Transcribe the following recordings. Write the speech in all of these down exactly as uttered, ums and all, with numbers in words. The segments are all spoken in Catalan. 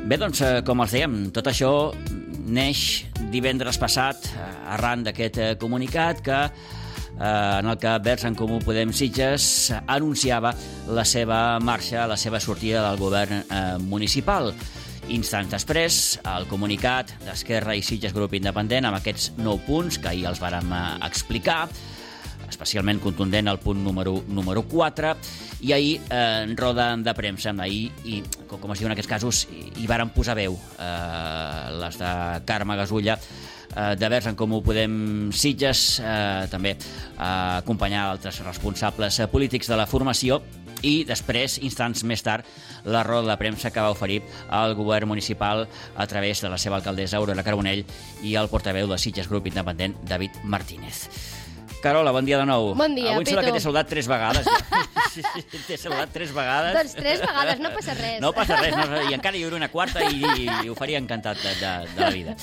Bé, doncs, com els dèiem, tot això neix divendres passat arran d'aquest comunicat que en el que Verds en Comú Podem Sitges anunciava la seva marxa, la seva sortida del govern municipal. Instants després, el comunicat d'Esquerra i Sitges Grup Independent amb aquests nou punts que ahir els vàrem explicar, especialment contundent el punt número, número quatre, i ahir, eh, en roda de premsa, ahir, i com, com es diu en aquests casos, hi, hi varen posar veu eh, les de Carme Gasulla, eh, de Verds en Comú Podem Sitges, eh, també eh, acompanyar altres responsables polítics de la formació, i després, instants més tard, la roda de premsa que va oferir el govern municipal a través de la seva alcaldessa Aurora Carbonell i el portaveu de Sitges Grup Independent, David Martínez. Carola, bon dia de nou. Bon dia, Avui em sembla Pitu. que t'he saludat tres vegades. Ja. T'he saludat tres vegades. Doncs tres vegades, no passa res. No passa res, no, i encara hi haurà una quarta i, i, i ho faria encantat de, de, de la vida.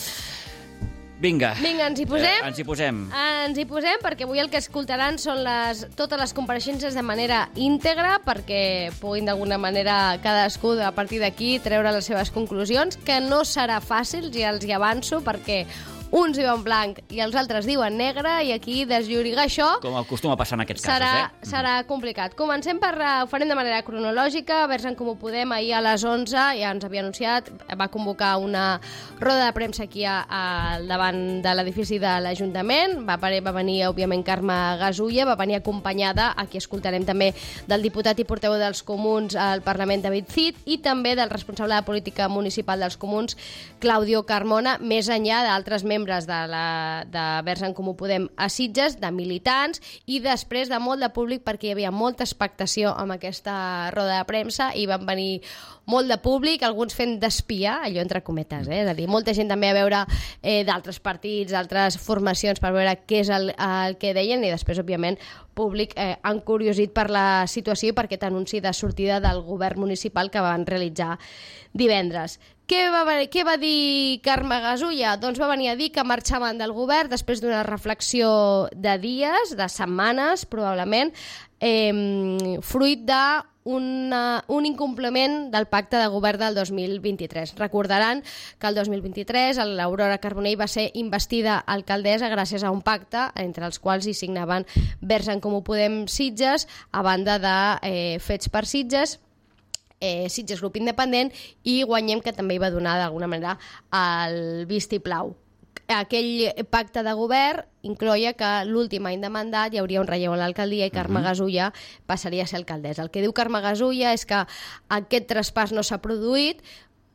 Vinga. Vinga, ens hi posem? Eh, ens hi posem. Ens hi posem perquè avui el que escoltaran són les, totes les compareixences de manera íntegra perquè puguin d'alguna manera cadascú a partir d'aquí treure les seves conclusions, que no serà fàcil, ja els hi avanço, perquè uns diuen blanc i els altres diuen negre, i aquí desllorigar això Com acostuma a passar en aquests serà, casos, eh? serà complicat. Comencem per... Ho farem de manera cronològica. Verds en Comú Podem ahir a les onze, ja ens havia anunciat, va convocar una roda de premsa aquí a, a, al davant de l'edifici de l'Ajuntament. Va, va venir, òbviament, Carme Gasulla, va venir acompanyada, aquí escoltarem també, del diputat i portaveu dels Comuns al Parlament, David Cid, i també del responsable de política municipal dels Comuns, Claudio Carmona, més enllà d'altres membres de, la, de Verds en Comú Podem a Sitges, de militants, i després de molt de públic, perquè hi havia molta expectació amb aquesta roda de premsa, i van venir molt de públic, alguns fent d'espia, allò entre cometes, eh? És a dir, molta gent també a veure eh, d'altres partits, d'altres formacions, per veure què és el, el que deien, i després, òbviament, públic eh, encuriosit per la situació i per aquest anunci de sortida del govern municipal que van realitzar divendres. Què va, què va dir Carme Gasulla? Doncs va venir a dir que marxaven del govern després d'una reflexió de dies, de setmanes, probablement, eh, fruit de Una, un incompliment del pacte de govern del dos mil vint-i-tres. Recordaran que el dos mil vint-i-tres l'Aurora Carbonell va ser investida alcaldessa gràcies a un pacte entre els quals hi signaven Verds en Comú Podem Sitges, a banda de eh, Fets per Sitges, eh, Sitges Grup Independent i Guanyem, que també hi va donar d'alguna manera el vistiplau. Aquell pacte de govern incloia que l'últim any de mandat hi hauria un relleu a l'alcaldia i Carme Gasulla passaria a ser alcaldessa. El que diu Carme Gasulla és que aquest traspàs no s'ha produït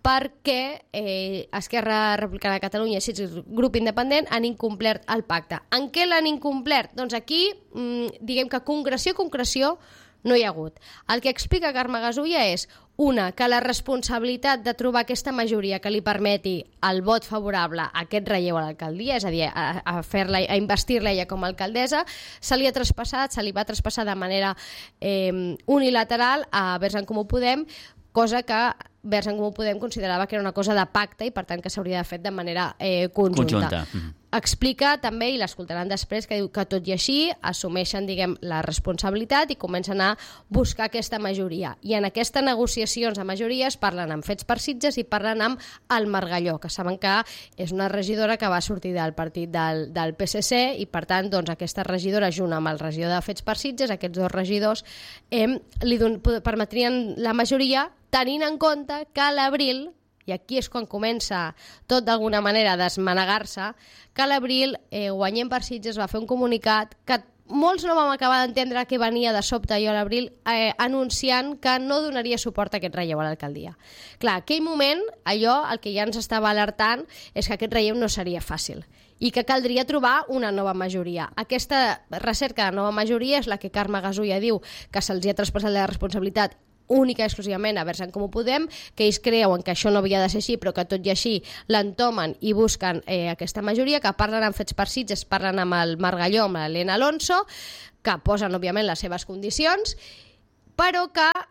perquè eh, Esquerra Republicana de Catalunya i Sitges Grup Independent han incomplert el pacte. En què l'han incomplert? Doncs aquí, mmm, diguem que concreció, concreció, no hi ha hagut. El que explica Carme Gasulla és, una, que la responsabilitat de trobar aquesta majoria que li permeti el vot favorable a aquest relleu a l'alcaldia, és a dir, a, a, fer-la, a investir-la ella com a alcaldessa, se li ha traspassat, se li va traspassar de manera eh, unilateral a Verds en Comú Podem, cosa que Verds en Comú Podem considerava que era una cosa de pacte i per tant que s'hauria de fer de manera eh, conjunta. conjunta. Explica també, i l'escoltaran després, que diu que tot i així assumeixen, diguem, la responsabilitat i comencen a buscar aquesta majoria. I en aquestes negociacions de majories parlen amb Fets per Sitges i parlen amb el Margalló, que saben que és una regidora que va sortir del partit del, del P S C i per tant doncs, aquesta regidora junt amb el regidor de Fets per Sitges, aquests dos regidors eh, li don, permetrien la majoria, tenint en compte que a l'abril, i aquí és quan comença tot d'alguna manera a desmanegar-se, que a l'abril eh, Guanyem per Sitges va fer un comunicat que molts no vam acabar d'entendre que venia de sobte jo a l'abril, eh, anunciant que no donaria suport a aquest relleu a l'alcaldia. Clar, aquell moment, allò, el que ja ens estava alertant és que aquest relleu no seria fàcil i que caldria trobar una nova majoria. Aquesta recerca de nova majoria és la que Carme Gasulla diu que se'ls ha traspassat la responsabilitat única i exclusivament a Verds en Comú Podem, que ells creuen que això no havia de ser així, però que tot i així l'entomen i busquen eh, aquesta majoria, que parlen amb Fets per Sitges, parlen amb el Margalló, amb l'Helena Alonso, que posen, òbviament, les seves condicions, però que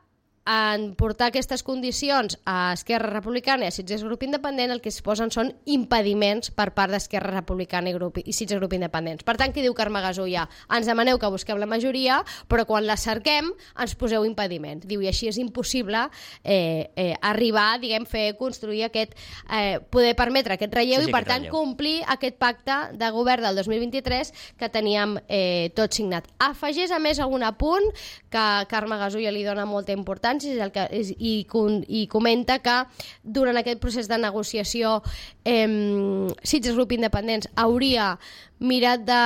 en portar aquestes condicions a Esquerra Republicana i a Sitges Grup Independent, el que es posen són impediments per part d'Esquerra Republicana i, grup, i Sitges Grup Independents. Per tant, què diu Carme Gasulla? Ens demaneu que busquem la majoria, però quan la cerquem ens poseu impediments. Diu, i així és impossible eh, eh, arribar, diguem, fer construir aquest, eh, poder permetre aquest relleu sí, sí, i, per tant, relleu. complir aquest pacte de govern del dos mil vint-i-tres que teníem eh, tot signat. Afegeix, a més, algun apunt que Carme Gasulla li dona molta importància el que, i, i comenta que durant aquest procés de negociació eh, Sitges Grup Independents hauria mirat de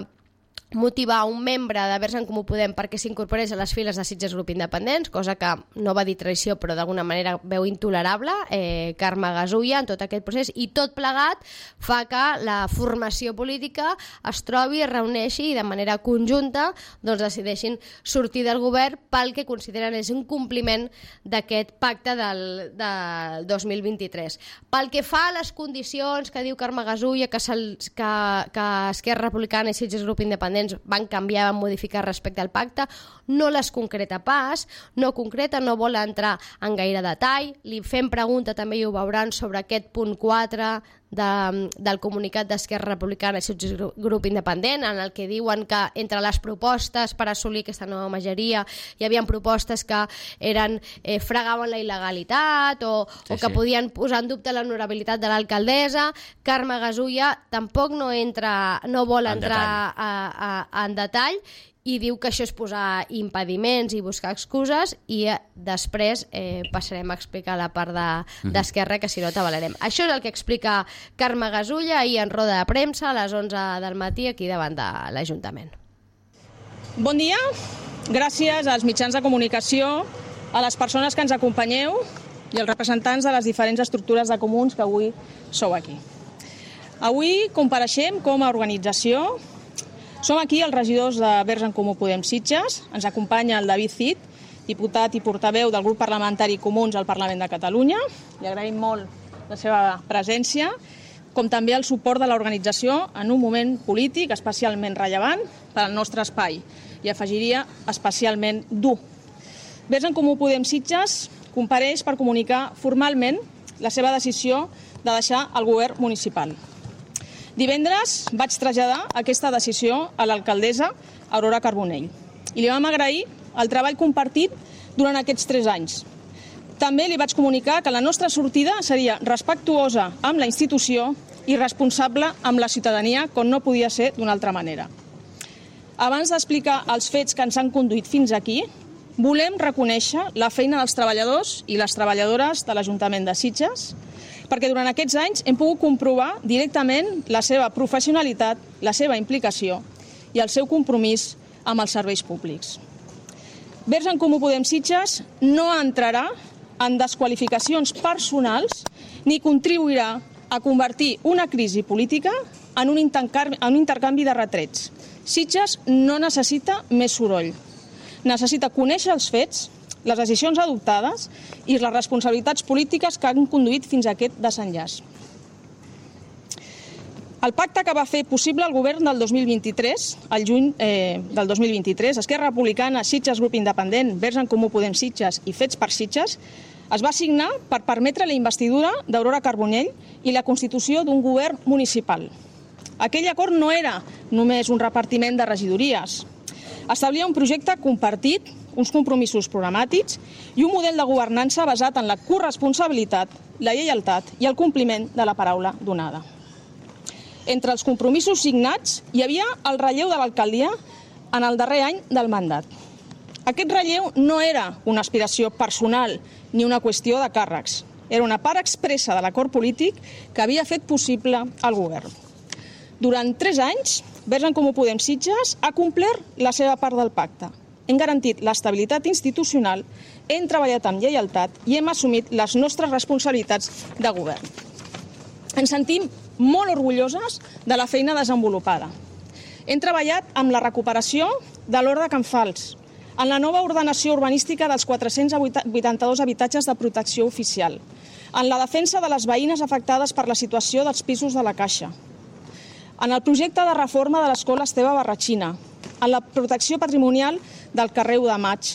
motivar un membre de Verds en Comú Podem perquè s'incorporés a les files de Sitges Grup Independents, cosa que no va dir traïció però d'alguna manera veu intolerable eh, Carme Gasulla en tot aquest procés, i tot plegat fa que la formació política es trobi, es reuneixi i de manera conjunta doncs decideixin sortir del govern pel que consideren és un compliment d'aquest pacte del, del dos mil vint-i-tres. Pel que fa a les condicions que diu Carme Gasulla que, que, que Esquerra Republicana i Sitges Grup Independents van canviar, van modificar respecte al pacte, no les concreta pas, no concreta, no vol entrar en gaire detall. Li fem pregunta també, i ho veuran, sobre aquest punt quatre de, del comunicat d'Esquerra Republicana i Sitges Grup Independent, en el que diuen que entre les propostes per assolir aquesta nova majoria hi havia propostes que eren, eh, fregaven la il·legalitat o, sí, o que sí. podien posar en dubte l'honorabilitat de l'alcaldessa. Carme Gasulla tampoc no entra, no vol entrar a, a, a, en detall, i diu que això és posar impediments i buscar excuses, i eh, després eh, passarem a explicar la part d'Esquerra, de, que si no t'avalarem. Això és el que explica Carme Gasulla ahir en roda de premsa a les onze del matí aquí davant de l'Ajuntament. Bon dia, gràcies als mitjans de comunicació, a les persones que ens acompanyeu i als representants de les diferents estructures de comuns que avui sou aquí. Avui compareixem com a organització. Som aquí els regidors de Verds en Comú Podem Sitges. Ens acompanya el David Cid, diputat i portaveu del grup parlamentari Comuns al Parlament de Catalunya. Li agraïm molt la seva presència, com també el suport de l'organització en un moment polític especialment rellevant per al nostre espai, i afegiria especialment dur. Verds en Comú Podem Sitges compareix per comunicar formalment la seva decisió de deixar el govern municipal. Divendres vaig traslladar aquesta decisió a l'alcaldessa Aurora Carbonell i li vam agrair el treball compartit durant aquests tres anys. També li vaig comunicar que la nostra sortida seria respectuosa amb la institució i responsable amb la ciutadania, com no podia ser d'una altra manera. Abans d'explicar els fets que ens han conduït fins aquí, volem reconèixer la feina dels treballadors i les treballadores de l'Ajuntament de Sitges, perquè durant aquests anys hem pogut comprovar directament la seva professionalitat, la seva implicació i el seu compromís amb els serveis públics. Verds en Comú Podem Sitges no entrarà en desqualificacions personals ni contribuirà a convertir una crisi política en un intercanvi de retrets. Sitges no necessita més soroll. Necessita conèixer els fets, les decisions adoptades i les responsabilitats polítiques que han conduït fins a aquest desenllaç. El pacte que va fer possible el govern del dos mil vint-i-tres, el juny eh, del dos mil vint-i-tres, Esquerra Republicana, Sitges Grup Independent, Verds en Comú Podem Sitges i Fets per Sitges, es va signar per permetre la investidura d'Aurora Carbonell i la constitució d'un govern municipal. Aquell acord no era només un repartiment de regidories. Establia un projecte compartit, uns compromisos programàtics i un model de governança basat en la corresponsabilitat, la lleialtat i el compliment de la paraula donada. Entre els compromisos signats hi havia el relleu de l'alcaldia en el darrer any del mandat. Aquest relleu no era una aspiració personal ni una qüestió de càrrecs. Era una part expressa de l'acord polític que havia fet possible el govern. Durant tres anys, Verds en Comú Podem Sitges ha complert la seva part del pacte. Hem garantit l'estabilitat institucional, hem treballat amb lleialtat i hem assumit les nostres responsabilitats de govern. Ens sentim molt orgulloses de la feina desenvolupada. Hem treballat amb la recuperació de l'Hort de Can Fals, en la nova ordenació urbanística dels quatre-cents vuitanta-dos habitatges de protecció oficial, en la defensa de les veïnes afectades per la situació dels pisos de la Caixa, en el projecte de reforma de l'escola Esteve Barratxina, en la protecció patrimonial del carrer u de Maig,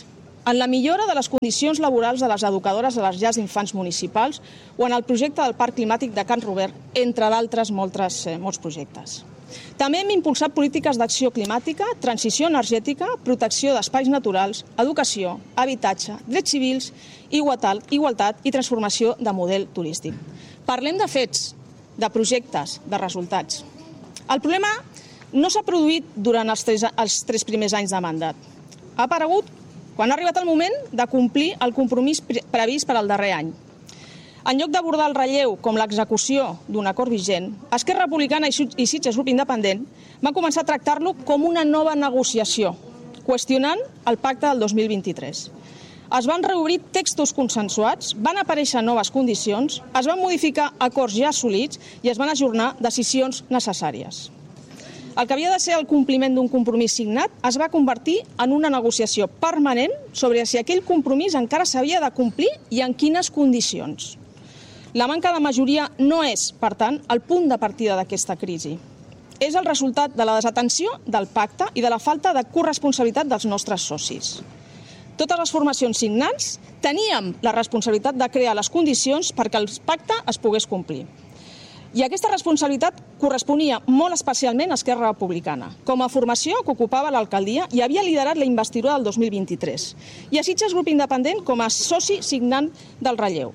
en la millora de les condicions laborals de les educadores de les llars d'infants municipals o en el projecte del Parc Climàtic de Can Robert, entre d'altres molts, eh, molts projectes. També hem impulsat polítiques d'acció climàtica, transició energètica, protecció d'espais naturals, educació, habitatge, drets civils, igualtat, igualtat i transformació de model turístic. Parlem de fets, de projectes, de resultats. El problema no s'ha produït durant els tres, els tres primers anys de mandat. Ha aparegut quan ha arribat el moment de complir el compromís previst per al darrer any. En lloc d'abordar el relleu com l'execució d'un acord vigent, Esquerra Republicana i Sitges Grup Independent van començar a tractar-lo com una nova negociació, qüestionant el pacte del dos mil vint-i-tres. Es van reobrir textos consensuats, van aparèixer noves condicions, es van modificar acords ja assolits i es van ajornar decisions necessàries. El que havia de ser el compliment d'un compromís signat es va convertir en una negociació permanent sobre si aquell compromís encara s'havia de complir i en quines condicions. La manca de majoria no és, per tant, el punt de partida d'aquesta crisi. És el resultat de la desatenció del pacte i de la falta de corresponsabilitat dels nostres socis. Totes les formacions signants teníem la responsabilitat de crear les condicions perquè el pacte es pogués complir. I aquesta responsabilitat corresponia molt especialment a Esquerra Republicana, com a formació que ocupava l'alcaldia i havia liderat la investidura del dos mil vint-i-tres, i a Sitges Grup Independent com a soci signant del relleu.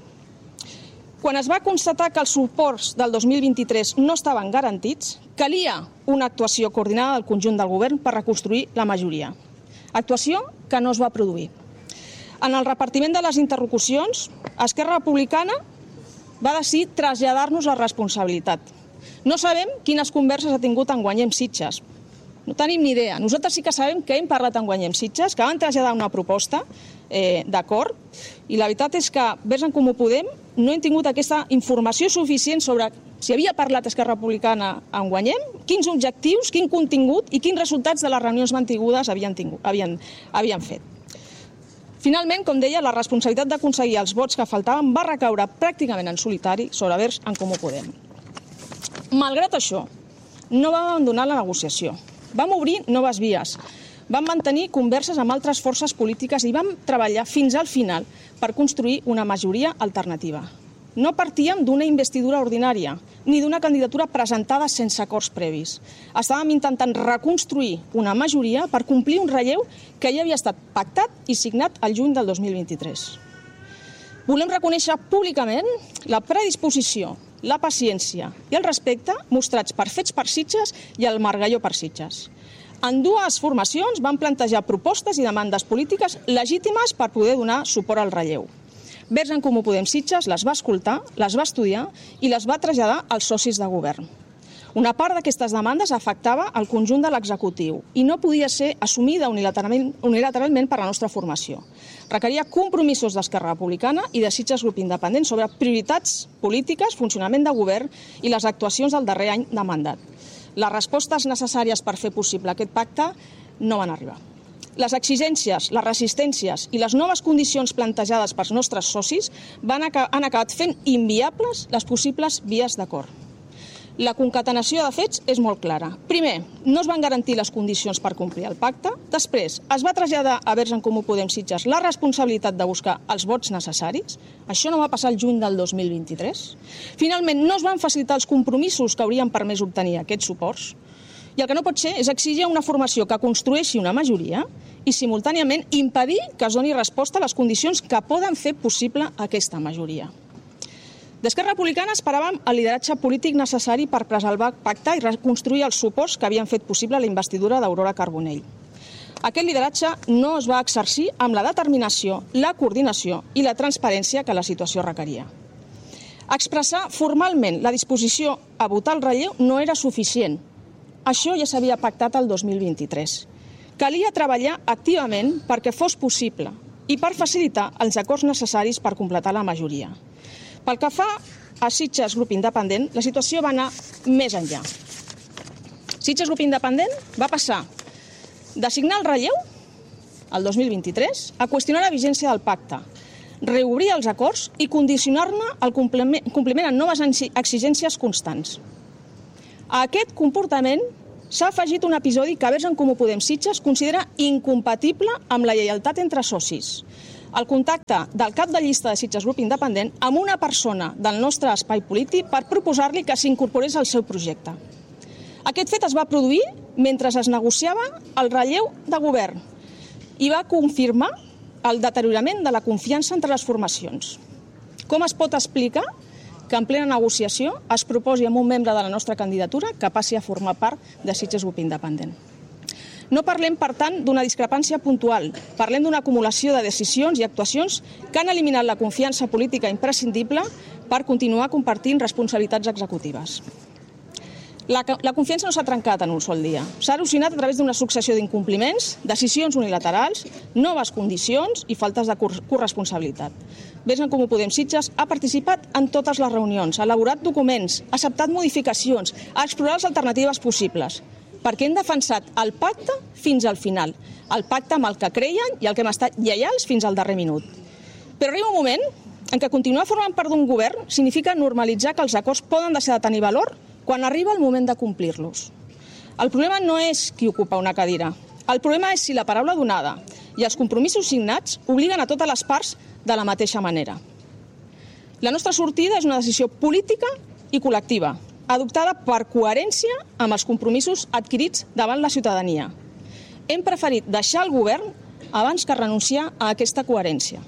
Quan es va constatar que els suports del dos mil vint-i-tres no estaven garantits, calia una actuació coordinada del conjunt del govern per reconstruir la majoria. Actuació que no es va produir. En el repartiment de les interlocucions, Esquerra Republicana va decidir traslladar-nos la responsabilitat. No sabem quines converses ha tingut en Guanyem Sitges. No tenim ni idea. Nosaltres sí que sabem que hem parlat en Guanyem Sitges, que van traslladar una proposta eh, d'acord, i la veritat és que Verds en Comú Podem no hem tingut aquesta informació suficient sobre si havia parlat Esquerra Republicana en Guanyem, quins objectius, quin contingut i quins resultats de les reunions mantingudes havien, tingut, havien, havien fet. Finalment, com deia, la responsabilitat d'aconseguir els vots que faltaven va recaure pràcticament en solitari sobre Verds en Comú Podem. Malgrat això, no vam abandonar la negociació. Vam obrir noves vies, vam mantenir converses amb altres forces polítiques i vam treballar fins al final per construir una majoria alternativa. No partíem d'una investidura ordinària, ni d'una candidatura presentada sense acords previs. Estàvem intentant reconstruir una majoria per complir un relleu que ja havia estat pactat i signat el juny del dos mil vint-i-tres. Volem reconèixer públicament la predisposició, la paciència i el respecte mostrats per Fets per Sitges i el Margalló per Sitges. En dues formacions van plantejar propostes i demandes polítiques legítimes per poder donar suport al relleu. Verds en Comú Podem Sitges les va escoltar, les va estudiar i les va traslladar als socis de govern. Una part d'aquestes demandes afectava el conjunt de l'executiu i no podia ser assumida unilateralment, unilateralment per la nostra formació. Requeria compromisos d'Esquerra Republicana i de Sitges Grup Independent sobre prioritats polítiques, funcionament de govern i les actuacions del darrer any de mandat. Les respostes necessàries per fer possible aquest pacte no van arribar. Les exigències, les resistències i les noves condicions plantejades pels nostres socis van aca- han acabat fent inviables les possibles vies d'acord. La concatenació de fets és molt clara. Primer, no es van garantir les condicions per complir el pacte. Després, es va traslladar a Verds en Comú Podem Sitges la responsabilitat de buscar els vots necessaris. Això no va passar el juny del dos mil vint-i-tres. Finalment, no es van facilitar els compromisos que haurien permès obtenir aquests suports. I el que no pot ser és exigir una formació que construeixi una majoria i, simultàniament, impedir que es doni resposta a les condicions que poden fer possible aquesta majoria. D'Esquerra Republicana esperàvem el lideratge polític necessari per preservar, pactar i reconstruir els suports que havien fet possible la investidura d'Aurora Carbonell. Aquest lideratge no es va exercir amb la determinació, la coordinació i la transparència que la situació requeria. Expressar formalment la disposició a votar el relleu no era suficient. Això ja s'havia pactat el dos mil vint-i-tres. Calia treballar activament perquè fos possible i per facilitar els acords necessaris per completar la majoria. Pel que fa a Sitges Grup Independent, la situació va anar més enllà. Sitges Grup Independent va passar de signar el relleu, el dos mil vint-i-tres, a qüestionar la vigència del pacte, reobrir els acords i condicionar-ne el compliment amb noves exigències constants. A aquest comportament s'ha afegit un episodi que Verds en Comú Podem Sitges considera incompatible amb la lleialtat entre socis. El contacte del cap de llista de Sitges Grup Independent amb una persona del nostre espai polític per proposar-li que s'incorporés al seu projecte. Aquest fet es va produir mentre es negociava el relleu de govern i va confirmar el deteriorament de la confiança entre les formacions. Com es pot explicar que en plena negociació es proposi amb un membre de la nostra candidatura que passi a formar part de Sitges Grup Independent? No parlem, per tant, d'una discrepància puntual. Parlem d'una acumulació de decisions i actuacions que han eliminat la confiança política imprescindible per continuar compartint responsabilitats executives. La, la confiança no s'ha trencat en un sol dia. S'ha erosionat a través d'una successió d'incompliments, decisions unilaterals, noves condicions i faltes de corresponsabilitat. Verds en Comú Podem Sitges ha participat en totes les reunions, ha elaborat documents, ha acceptat modificacions, ha explorat les alternatives possibles, perquè hem defensat el pacte fins al final, el pacte amb el que creien i el que hem estat lleials fins al darrer minut. Però arriba un moment en què continuar formant part d'un govern significa normalitzar que els acords poden deixar de tenir valor quan arriba el moment de complir-los. El problema no és qui ocupa una cadira. El problema és si la paraula donada i els compromisos signats obliguen a totes les parts de la mateixa manera. La nostra sortida és una decisió política i col·lectiva, adoptada per coherència amb els compromisos adquirits davant la ciutadania. Hem preferit deixar el govern abans que renunciar a aquesta coherència.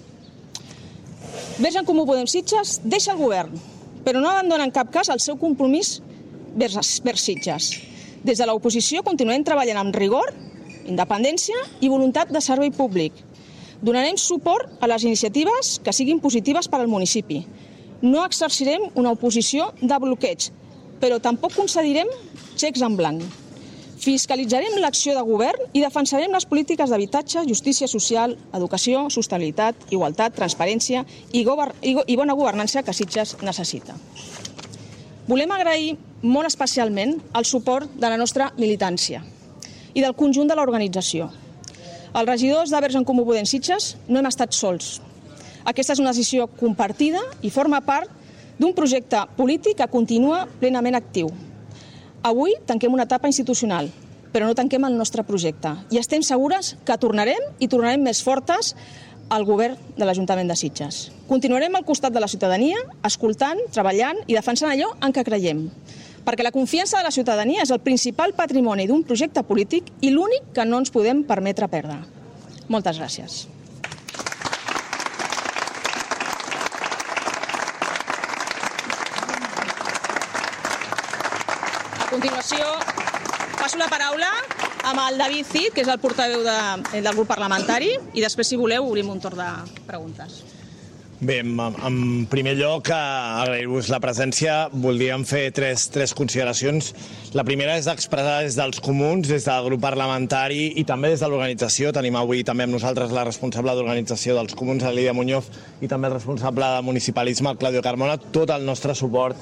Verds en Comú Podem Sitges deixa el govern, però no abandona en cap cas el seu compromís vers, vers Sitges. Des de l'oposició continuem treballant amb rigor, independència i voluntat de servei públic. Donarem suport a les iniciatives que siguin positives per al municipi. No exercirem una oposició de bloqueig, però tampoc concedirem xecs en blanc. Fiscalitzarem l'acció de govern i defensarem les polítiques d'habitatge, justícia social, educació, sostenibilitat, igualtat, transparència i, i, i bona governança que Sitges necessita. Volem agrair molt especialment el suport de la nostra militància i del conjunt de l'organització. Els regidors de Verds en Comú Podem Sitges no hem estat sols. Aquesta és una decisió compartida i forma part d'un projecte polític que continua plenament actiu. Avui tanquem una etapa institucional, però no tanquem el nostre projecte i estem segures que tornarem i tornarem més fortes al govern de l'Ajuntament de Sitges. Continuarem al costat de la ciutadania, escoltant, treballant i defensant allò en què creiem, perquè la confiança de la ciutadania és el principal patrimoni d'un projecte polític i l'únic que no ens podem permetre perdre. Moltes gràcies. A continuació, passo la paraula amb el David Cid, que és el portaveu de, del grup parlamentari, i després, si voleu, obrim un torn de preguntes. Bé, en primer lloc, agrair-vos la presència. Voldríem fer tres, tres consideracions. La primera és expressar des dels comuns, des del grup parlamentari i també des de l'organització. Tenim avui també amb nosaltres la responsable d'organització dels comuns, la Lídia Muñoz, i també el responsable de municipalisme, el Claudio Carmona, tot el nostre suport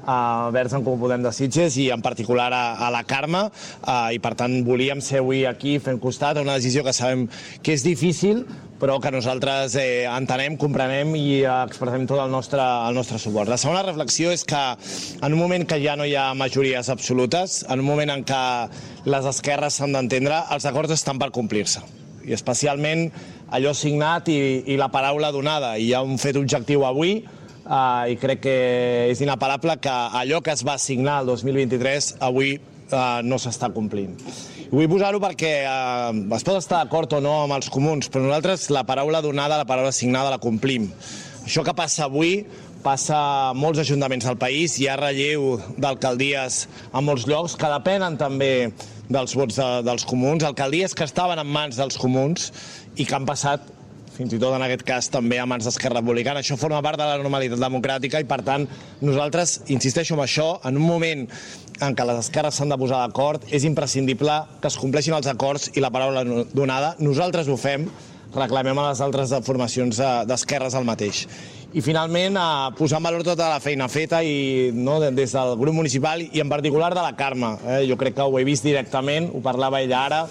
a Verds en Comú Podem de Sitges i en particular a, a la Carme, i per tant volíem ser avui aquí fent costat a una decisió que sabem que és difícil, però que nosaltres eh, entenem, comprenem i expressem tot el nostre, el nostre suport. La segona reflexió és que en un moment que ja no hi ha majories absolutes, en un moment en què les esquerres s'han d'entendre, els acords estan per complir-se. I especialment allò signat i, i la paraula donada. I hi ha un fet objectiu avui, Uh, i crec que és inapel·lable que allò que es va signar el dos mil vint-i-tres avui uh, no s'està complint. I vull posar-ho perquè uh, es pot estar d'acord o no amb els comuns, però nosaltres la paraula donada, la paraula signada la complim. Això que passa avui passa a molts ajuntaments del país, hi ha relleu d'alcaldies a molts llocs que depenen també dels vots de, dels comuns, alcaldies que estaven en mans dels comuns i que han passat fins i tot en aquest cas també a mans d'Esquerra Republicana. Això forma part de la normalitat democràtica i, per tant, nosaltres, insisteixo en això, en un moment en què les esquerres s'han de posar d'acord, és imprescindible que es compleixin els acords i la paraula donada. Nosaltres ho fem, reclamem a les altres formacions d'esquerres el mateix. I, finalment, posar en valor tota la feina feta i, no, des del grup municipal i, en particular, de la Carme. Eh? Jo crec que ho he vist directament, ho parlava ella ara.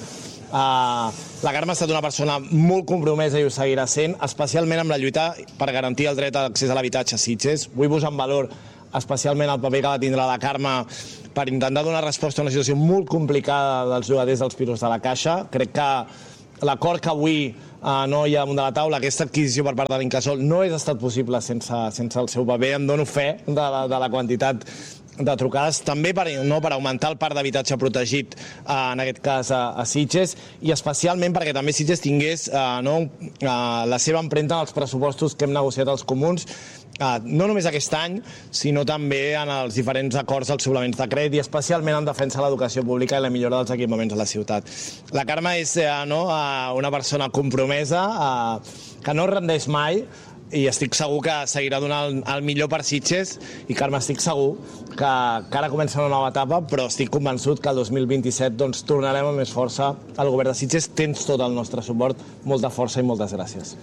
Uh, la Carme ha estat una persona molt compromesa i ho seguirà sent, especialment amb la lluita per garantir el dret a l'accés a l'habitatge a Sitges. Vull posar en valor especialment el paper que va tindre la Carme per intentar donar resposta a una situació molt complicada dels llogaters dels pisos de la Caixa. Crec que l'acord que avui uh, no hi ha damunt de la taula, aquesta adquisició per part de l'Incasòl, no hauria estat possible sense, sense el seu paper. Em dono fe de la, de la quantitat de trucades, també per, no, per augmentar el parc d'habitatge protegit, eh, en aquest cas a, a Sitges, i especialment perquè també Sitges tingués eh, no, eh, la seva empremta en els pressupostos que hem negociat els comuns, eh, no només aquest any, sinó també en els diferents acords dels suplements de crèdit i especialment en defensa de l'educació pública i la millora dels equipaments a la ciutat. La Carme és eh, no, eh, una persona compromesa, eh, que no es rendeix mai, i estic segur que seguirà donant el millor per Sitges, i Carme, estic segur que, que ara comença una nova etapa, però estic convençut que el dos mil vint-i-set doncs, tornarem amb més força al govern de Sitges. Tens tot el nostre suport, molta força i moltes gràcies.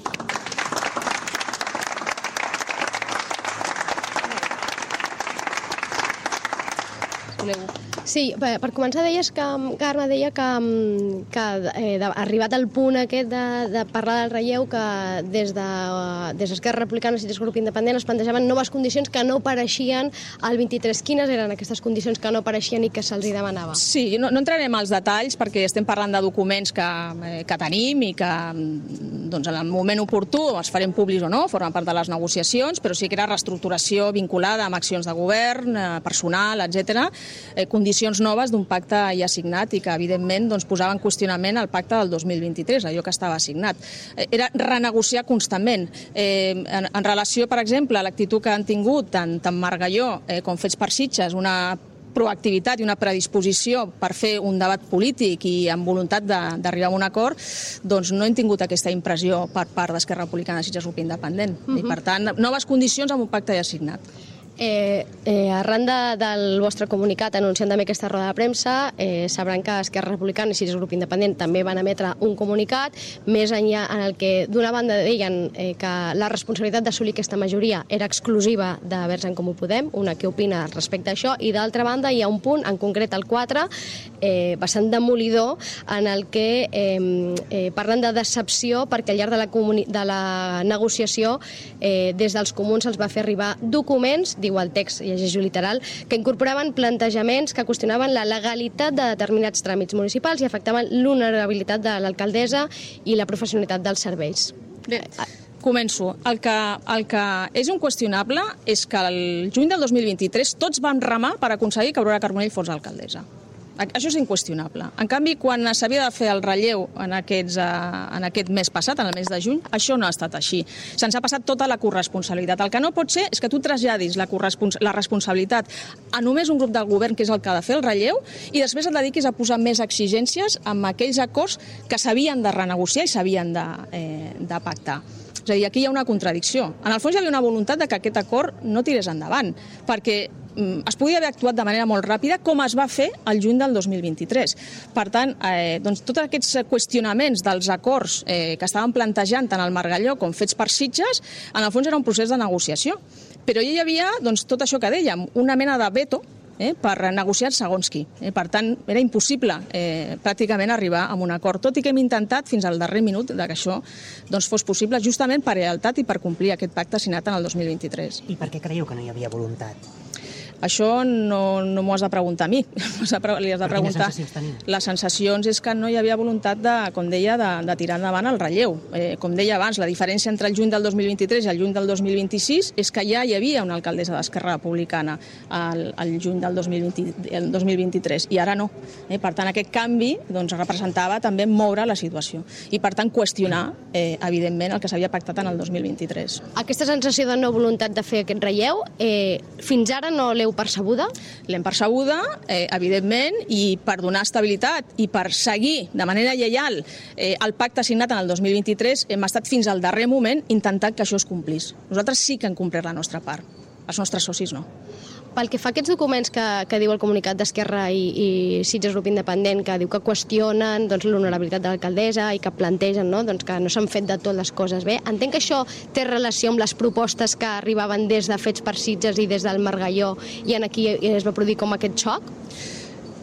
Sí, per començar deies que, Carme, deia que, que eh, arribat al punt aquest de, de parlar del relleu, que des de des d'Esquerra Republicana i Sitges Grup Independent es plantejaven noves condicions que no apareixien al vint-i-tres. Quines eren aquestes condicions que no apareixien i que se'ls demanava? Sí, no, no entrarem als detalls perquè estem parlant de documents que, que tenim i que doncs, en el moment oportú els farem públics o no, formen part de les negociacions, però sí que era reestructuració vinculada amb accions de govern, personal, etcètera, eh, condicions noves d'un pacte ja signat i que, evidentment, doncs, posava en qüestionament el pacte del dos mil vint-i-tres, allò que estava signat. Era renegociar constantment. Eh, en, en relació, per exemple, a l'actitud que han tingut tant, tant Margalló eh, com Fets per Sitges, una proactivitat i una predisposició per fer un debat polític i amb voluntat d'arribar a un acord, doncs no hem tingut aquesta impressió per part d'Esquerra Republicana i Sitges Grup Independent. Uh-huh. I, per tant, noves condicions amb un pacte ja signat. Eh, eh, arran de, del vostre comunicat anunciant també aquesta roda de premsa, eh, sabran que Esquerra Republicana i Sitges Grup Independent també van emetre un comunicat més enllà en el que d'una banda deien eh, que la responsabilitat d'assolir aquesta majoria era exclusiva de Verds en Comú Podem, una que opina respecte a això, i d'altra banda hi ha un punt, en concret el quatre, eh, bastant demolidor, en el que eh, eh, parlen de decepció perquè al llarg de la, de la negociació eh, des dels comuns se'ls va fer arribar documents, diu el text, llegeixo literal, que incorporaven plantejaments que qüestionaven la legalitat de determinats tràmits municipals i afectaven l'honorabilitat de l'alcaldessa i la professionalitat dels serveis. Bé, començo. El que, el que és inqüestionable és que el juny del dos mil vint-i-tres tots vam remar per aconseguir que Aurora Carbonell fos alcaldessa. Això és inqüestionable. En canvi, quan s'havia de fer el relleu en, aquests, en aquest mes passat, en el mes de juny, això no ha estat així. Se'ns ha passat tota la corresponsabilitat. El que no pot ser és que tu traslladis la, la responsabilitat a només un grup del govern, que és el que ha de fer el relleu, i després et dediquis a posar més exigències amb aquells acords que s'havien de renegociar i s'havien de, eh, de pactar. És a dir, aquí hi ha una contradicció. En el fons hi havia una voluntat de que aquest acord no tirés endavant, perquè es podia haver actuat de manera molt ràpida, com es va fer el juny del dos mil vint-i-tres. Per tant, eh, doncs, tots aquests qüestionaments dels acords eh, que estaven plantejant tant el Margalló com Fets per Sitges, en el fons era un procés de negociació. Però hi havia doncs, tot això que dèiem, una mena de veto eh, per negociar segons qui. Eh, per tant, era impossible eh, pràcticament arribar a un acord, tot i que hem intentat fins al darrer minut de que això doncs, fos possible, justament per lleialtat i per complir aquest pacte signat en el dos mil vint-i-tres. I per què creieu que no hi havia voluntat? Això no, no m'ho has de preguntar a mi, li has de preguntar. Quines sensacions tenim? Les sensacions és que no hi havia voluntat, de, com deia, de, de tirar endavant el relleu. Eh, com deia abans, la diferència entre el juny del dos mil vint-i-tres i el juny del dos mil vint-i-sis és que ja hi havia una alcaldessa d'Esquerra Republicana al, al juny del dos mil vint, el dos mil vint-i-tres, i ara no. Eh, per tant, aquest canvi doncs, representava també moure la situació i, per tant, qüestionar, eh, evidentment, el que s'havia pactat en el dos mil vint-i-tres. Aquesta sensació de no voluntat de fer aquest relleu, eh, fins ara no l'heu percebuda? L'hem percebuda, eh, evidentment, i per donar estabilitat i per seguir de manera lleial eh, el pacte signat en el dos mil vint-i-tres, hem estat fins al darrer moment intentant que això es complís. Nosaltres sí que hem complert la nostra part, els nostres socis no. Pel que fa a aquests documents que, que diu el comunicat d'Esquerra i, i Sitges Grup Independent, que diu que qüestionen doncs, l'honorabilitat de l'alcaldessa i que plantegen no? Doncs que no s'han fet de tot les coses bé, entenc que això té relació amb les propostes que arribaven des de Fets per Sitges i des del Margalló i en aquí es va produir com aquest xoc?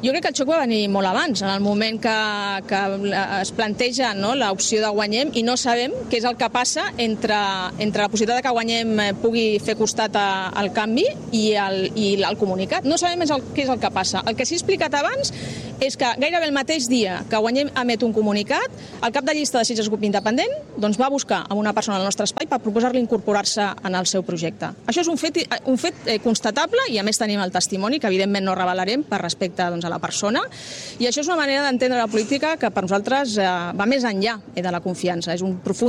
Jo crec que el xoc va venir molt abans, en el moment que, que es planteja, no, l'opció de Guanyem, i no sabem què és el que passa entre, entre la possibilitat que Guanyem pugui fer costat a, al canvi i el, i el comunicat. No sabem el, què és el que passa. El que s'ha explicat abans és que gairebé el mateix dia que Guanyem emet un comunicat, el cap de llista de Sitges Grup Independent doncs va buscar a una persona al nostre espai per proposar-li incorporar-se en el seu projecte. Això és un fet, un fet constatable i a més tenim el testimoni que evidentment no revelarem per respecte doncs, a la persona, i això és una manera d'entendre la política que per nosaltres eh, va més enllà de la confiança. És un profund